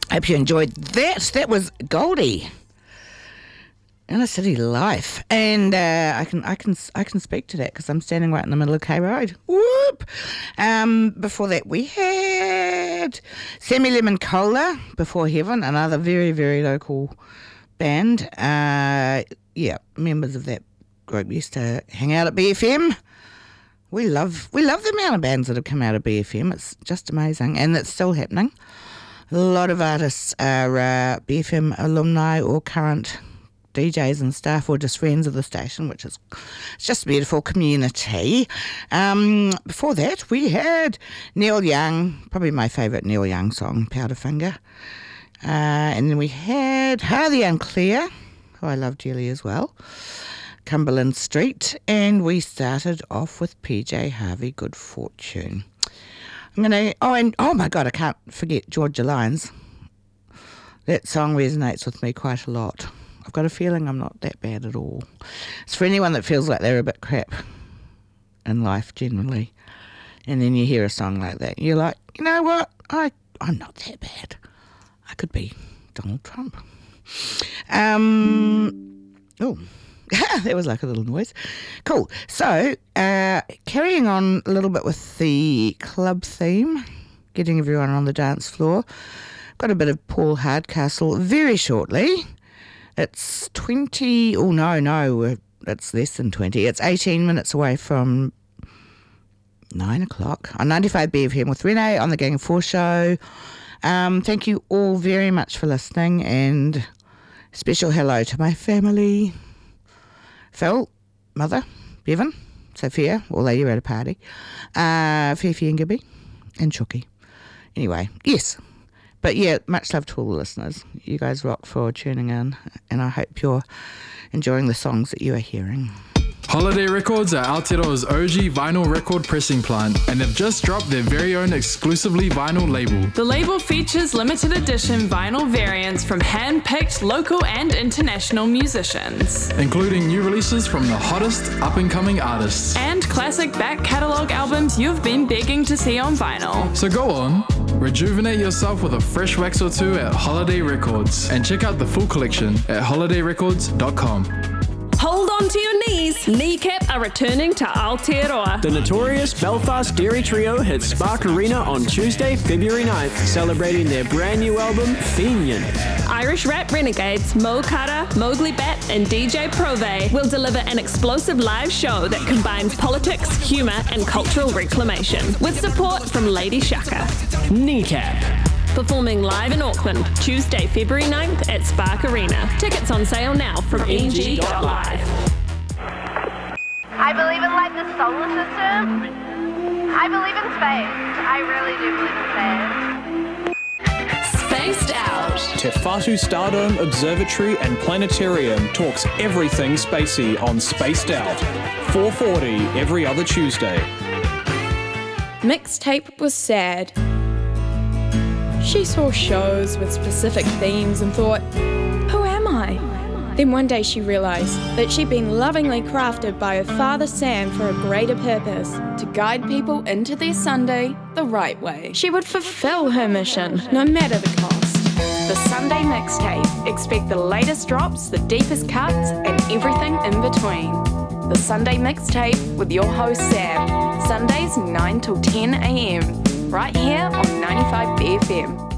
Hope you enjoyed that. That was Goldie. Inner City Life, and I can speak to that because I'm standing right in the middle of K Road. Whoop! Before that, we had Sammy Lemon Cola, Before Heaven, another very, very local band. Members of that group used to hang out at BFM. We love the amount of bands that have come out of BFM. It's just amazing, and it's still happening. A lot of artists are BFM alumni or current DJs and staff, or just friends of the station, which is it's just a beautiful community. Before that, we had Neil Young, probably my favourite Neil Young song, Powderfinger. And then we had Hardy Unclear, who I love dearly as well, Cumberland Street. And we started off with PJ Harvey, Good Fortune. Oh my God, I can't forget Georgia Lines. That song resonates with me quite a lot. I've got a feeling I'm not that bad at all. It's for anyone that feels like they're a bit crap in life generally. And then you hear a song like that. You're like, you know what? I'm not that bad. I could be Donald Trump. That was like a little noise. Cool. So, carrying on a little bit with the club theme, getting everyone on the dance floor. Got a bit of Paul Hardcastle very shortly. It's 20, it's less than 20. It's 18 minutes away from 9 o'clock on 95 BFM with Renee on the Gang of Four show. Thank you all very much for listening, and special hello to my family. Phil, Mother, Bevan, Sophia, all they were at a party, Fifi and Gibby, and Chucky. Anyway, yes. But yeah, much love to all the listeners. You guys rock for tuning in, and I hope you're enjoying the songs that you are hearing. Holiday Records are Aotearoa's OG vinyl record pressing plant, and they've just dropped their very own exclusively vinyl label. The label features limited edition vinyl variants from hand-picked local and international musicians, including new releases from the hottest up-and-coming artists. And classic back catalogue albums you've been begging to see on vinyl. So go on, rejuvenate yourself with a fresh wax or two at Holiday Records, and check out the full collection at holidayrecords.com. Hold on to your knees. Kneecap are returning to Aotearoa. The notorious Belfast Dairy Trio hits Spark Arena on Tuesday, February 9th, celebrating their brand new album, Fenian. Irish rap renegades Mo Kara, Mowgli Bat, and DJ Prove will deliver an explosive live show that combines politics, humour, and cultural reclamation, with support from Lady Shaka. Kneecap. Performing live in Auckland, Tuesday, February 9th at Spark Arena. Tickets on sale now from ng.live. I believe in like the solar system. I believe in space. I really do believe in space. Spaced Out. Te Whatu Stardome Observatory and Planetarium talks everything spacey on Spaced Out. 4:40 every other Tuesday. Mixtape was sad. She saw shows with specific themes and thought, who am I? Then one day she realised that she'd been lovingly crafted by her father Sam for a greater purpose, to guide people into their Sunday the right way. She would fulfil her mission, no matter the cost. The Sunday Mixtape. Expect the latest drops, the deepest cuts, and everything in between. The Sunday Mixtape with your host Sam. Sundays 9 till 10 a.m. right here on 95 BFM.